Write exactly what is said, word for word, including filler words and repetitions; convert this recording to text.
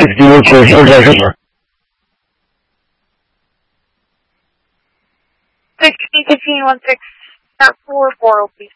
sixty one question number. Sixteen fifteen one six four four, please.